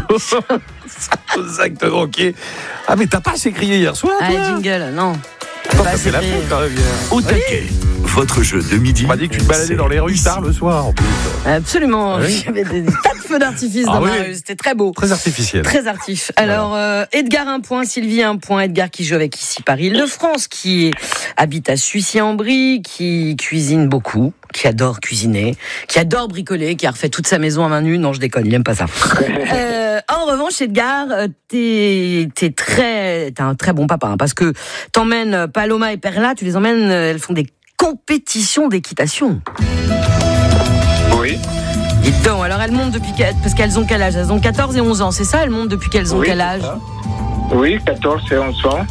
aux actes manqués. Ah, mais t'as pas assez crié hier soir, toi? Jingle, non. T'as fait la fête, quand même. Au taquet, votre jeu de midi. On m'a dit que tu te baladais dans les rues tard le soir, en plus. Absolument. Oui. Il y avait des tas de feux d'artifice dans ma rue. C'était très beau. Très artificiel. Très artif. Alors, Edgar 1 point, Sylvie 1 point. Edgar qui joue avec ici par Île-de-France, qui habite à Sucy-en-Brie, qui cuisine beaucoup, qui adore cuisiner, qui adore bricoler, qui a refait toute sa maison à main nue. Non, je déconne, il aime pas ça. En revanche, Edgar, t'es un très bon papa, hein, parce que t'emmènes Paloma et Perla, tu les emmènes, elles font des compétitions d'équitation. Oui. Dites donc, alors elles montent parce qu'elles ont quel âge? Elles ont 14 et 11 ans, c'est ça? Elles montent depuis qu'elles ont quel âge? Oui, 14 et 11 ans.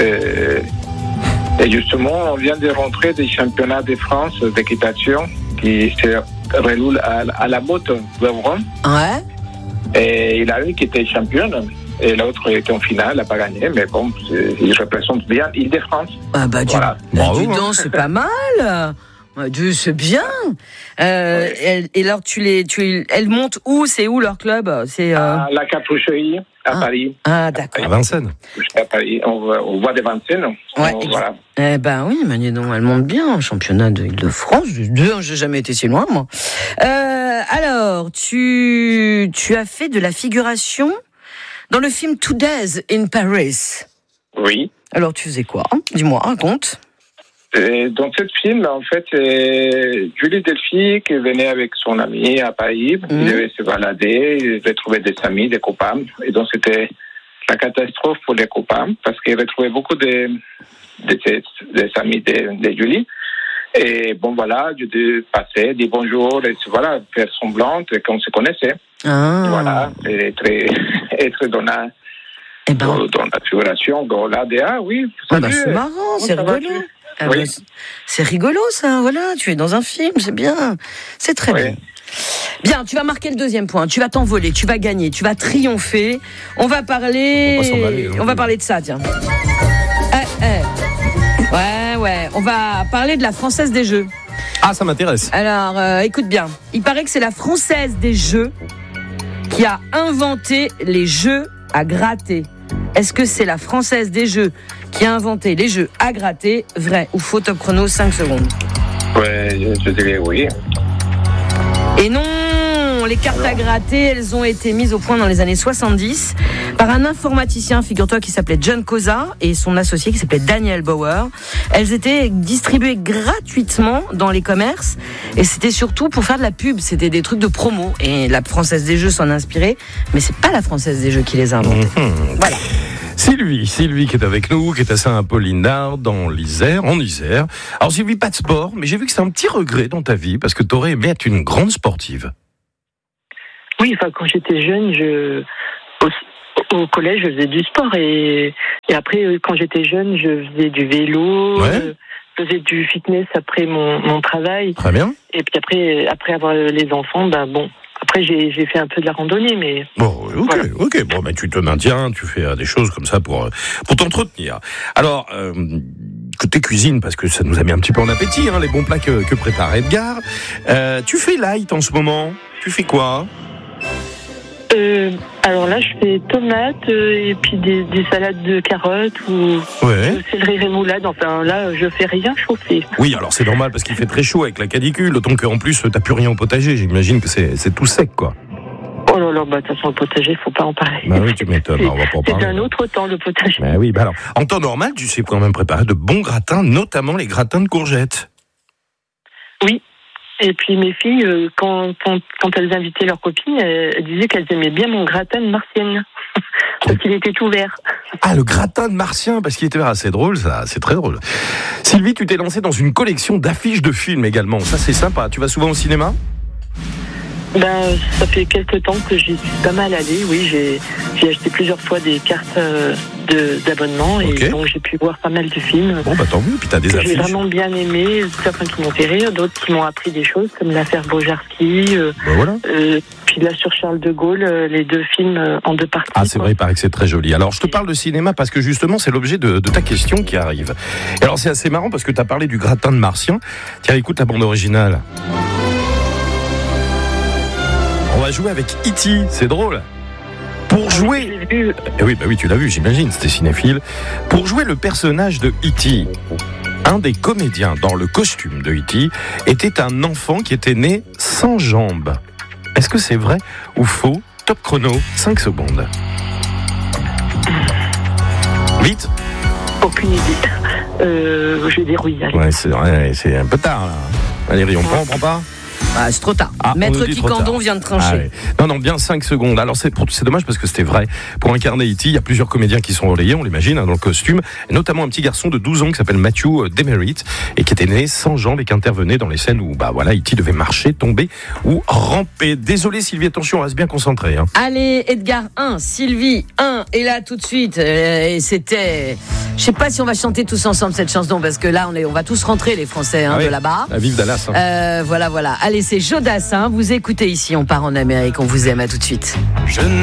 Et justement, on vient de rentrer des championnats de France d'équitation qui se déroulent à la Motte de Rome. Ouais. Et il y a une qui était championne et l'autre était en finale, n'a pas gagné, mais bon, il représente bien Île-de-France. Ah bah voilà. Dis donc, c'est pas mal. Dieu, c'est bien. Et alors, elles montent où? C'est où leur club? C'est à la Capucherie, à Paris. Ah, d'accord. À Vincennes. À Paris, on voit de Vincennes. Ouais. Voilà. Eh ben oui, mais dis donc, elles montent bien au championnat d'Île-de-France. J'ai jamais été si loin, moi. Alors, tu as fait de la figuration dans le film Two Days in Paris. Oui. Alors, tu faisais quoi? Dis-moi, raconte. Dans ce film, en fait, Julie Delphi qui venait avec son ami à Paris, il devait se balader, il devait trouver des amis, des copains, et donc c'était la catastrophe pour les copains parce qu'il avait trouvé beaucoup des amis de Julie. Et bon voilà, je devais passer, dire bonjour, et voilà, faire semblant qu'on se connaissait. Ah. Voilà, et être dans la figuration, dans l'ADA, oui. C'est marrant, c'est rigolo. Oui. C'est rigolo ça, voilà, tu es dans un film, c'est bien, c'est très bien. Bien, tu vas marquer le deuxième point, tu vas t'envoler, tu vas gagner, tu vas triompher. On va parler de ça, tiens. Ouais, on va parler de la Française des Jeux. Ah, ça m'intéresse. Alors, écoute bien, il paraît que c'est la Française des Jeux qui a inventé les jeux à gratter. Est-ce que c'est la Française des Jeux qui a inventé les jeux à gratter? Vrai ou faux? Top chrono, 5 secondes. Ouais, je dirais oui. Et non, les cartes à gratter, elles ont été mises au point dans les années 70 par un informaticien, figure-toi, qui s'appelait John Cosa et son associé qui s'appelait Daniel Bauer. Elles étaient distribuées gratuitement dans les commerces et c'était surtout pour faire de la pub, c'était des trucs de promo. Et la Française des Jeux s'en inspirait, mais c'est pas la Française des Jeux qui les a inventés. Voilà. Sylvie qui est avec nous, qui est à Saint-Apollinaire, en Isère. Alors Sylvie, pas de sport, mais j'ai vu que c'est un petit regret dans ta vie, parce que t'aurais aimé être une grande sportive. Oui, quand j'étais jeune, au collège, je faisais du sport, et après, quand j'étais jeune, je faisais du vélo, je faisais du fitness après mon travail. Très bien. Et puis après avoir les enfants, après, j'ai fait un peu de la randonnée, mais... Bon, ok. Bon, tu te maintiens, tu fais des choses comme ça pour t'entretenir. Alors, côté cuisine, parce que ça nous a mis un petit peu en appétit, les bons plats que prépare Edgar. Tu fais light en ce moment? Tu fais quoi? Alors là, je fais tomates et puis des salades de carottes ou céleri rémoulade. Enfin, là, je fais rien chauffer. Oui, alors c'est normal parce qu'il fait très chaud avec la canicule. D'autant qu'en plus, t'as plus rien au potager. J'imagine que c'est tout sec, quoi. Oh là là, de toute façon, le potager, faut pas en parler. Bah oui, tu m'étonnes, on va pas en parler. C'est un autre temps, le potager. Bah oui, alors, en temps normal, tu sais quand même préparer de bons gratins, notamment les gratins de courgettes. Oui. Et puis mes filles, quand elles invitaient leurs copines, elles disaient qu'elles aimaient bien mon gratin de martienne. Parce qu'il était tout vert. Ah, le gratin de martien, parce qu'il était vert, c'est drôle ça, c'est très drôle. Sylvie, tu t'es lancée dans une collection d'affiches de films également, ça c'est sympa. Tu vas souvent au cinéma ? Ça fait quelques temps que j'y suis pas mal allée, oui, j'ai acheté plusieurs fois des cartes d'abonnement et donc j'ai pu voir pas mal de films. Bon, tant mieux, puis t'as des affiches. J'ai vraiment bien aimé, certains qui m'ont fait rire, d'autres qui m'ont appris des choses, comme l'affaire Bojarski, puis là sur Charles de Gaulle, les deux films en deux parties. Ah, c'est vrai, il paraît que c'est très joli. Alors, je te parle de cinéma parce que justement, c'est l'objet de ta question qui arrive. Et alors, c'est assez marrant parce que t'as parlé du gratin de martien. Tiens, écoute la bande originale. On va jouer avec E.T., c'est drôle. Pour Pour jouer... oui, tu l'as vu, j'imagine, c'était cinéphile. Pour jouer le personnage de E.T., un des comédiens dans le costume de E.T. était un enfant qui était né sans jambes. Est-ce que c'est vrai ou faux? Top chrono, 5 secondes. Vite. Aucune idée. Je vais dire oui. Allez. Ouais, c'est un peu tard là. Valérie, on prend pas? C'est trop tard. Maître Kikandon vient de trancher. Non, bien 5 secondes. Alors c'est dommage parce que c'était vrai. Pour incarner E.T., il y a plusieurs comédiens qui sont relayés, on l'imagine, dans le costume, et notamment un petit garçon de 12 ans qui s'appelle Matthew Demerit et qui était né sans jambes et qui intervenait dans les scènes où E.T. devait marcher, tomber ou ramper. Désolé Sylvie, attention, on reste bien concentré. Allez, Edgar 1, Sylvie 1, et là tout de suite, et c'était... Je sais pas si on va chanter tous ensemble cette chanson parce que là on va tous rentrer les Français de là-bas. Vive Dallas. Voilà. Allez, c'est Jodas. Vous écoutez ici, on part en Amérique, on vous aime, à tout de suite.